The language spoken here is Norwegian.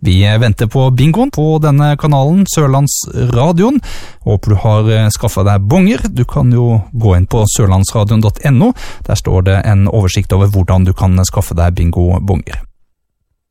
Vi venter på bingoen på denne kanalen, Sørlandsradioen. Håper du har skaffet deg bonger. Du kan jo gå inn på sørlandsradion.no. Der står det en oversikt over hvordan du kan skaffe deg bingo-bonger.